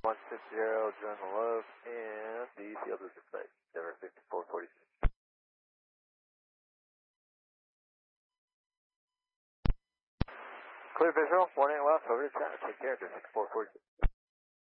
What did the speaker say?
160, General Love, and the field is in sight, Denver 5446. Clear visual, 18 left, over to center, take care, 5446.